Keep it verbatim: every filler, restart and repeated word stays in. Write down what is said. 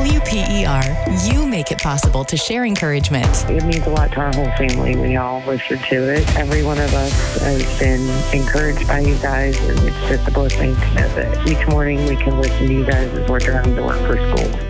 W P E R, you make it possible to share encouragement. It means a lot to our whole family. We all listen to it. Every one of us has been encouraged by you guys, and it's just a blessing to know that each morning we can listen to you guys as we're driving to work for school.